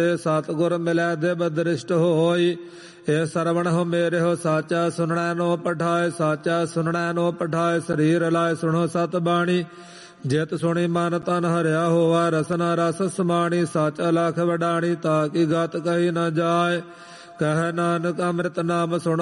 सतगुर मिलै दिव दृष्ट होई। ए सरवण हो मेरे हो साचा सुनना नो पठाए। साचा सुनना नो पठाए शरीर लाए सुनो सत बाणी। जित सुनी मन तन हरिया होवा रसना रस समाणी। साचा लख वडाणी ताकि गत कही न जाय। कह नानक अमृत नाम सुनो